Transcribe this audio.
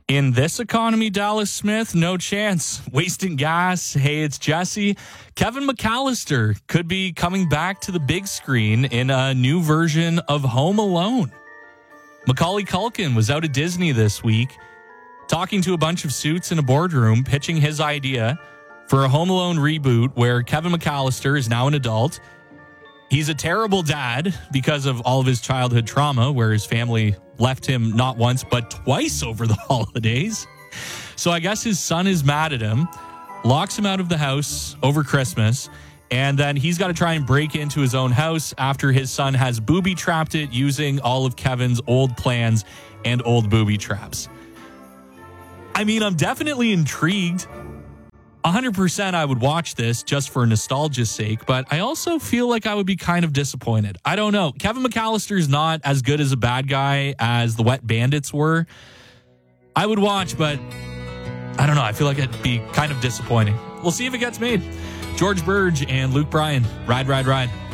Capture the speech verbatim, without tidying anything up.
In this economy, Dallas Smith, no chance. Wasting gas. Hey, it's Jesse. Kevin McAllister could be coming back to the big screen in a new version of Home Alone. Macaulay Culkin was out at Disney this week talking to a bunch of suits in a boardroom, pitching his idea for a Home Alone reboot where Kevin McAllister is now an adult. He's a terrible dad because of all of his childhood trauma, where his family left him not once, but twice over the holidays. So I guess his son is mad at him, locks him out of the house over Christmas, and then he's got to try and break into his own house after his son has booby-trapped it using all of Kevin's old plans and old booby traps. I mean, I'm definitely intrigued. one hundred percent I would watch this just for nostalgia's sake, but I also feel like I would be kind of disappointed. I don't know. Kevin McAllister is not as good as a bad guy as the Wet Bandits were. I would watch, but I don't know. I feel like it'd be kind of disappointing. We'll see if it gets made. George Burge and Luke Bryan. Ride, ride, ride.